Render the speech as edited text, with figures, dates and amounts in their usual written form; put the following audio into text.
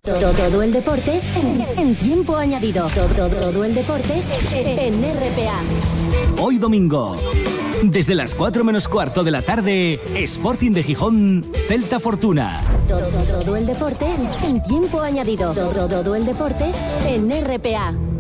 Todo el deporte en tiempo añadido. Todo el deporte en RPA. Hoy domingo, desde las 4 menos cuarto de la tarde, Sporting de Gijón, Celta Fortuna. Todo el deporte en tiempo añadido. Todo el deporte en RPA.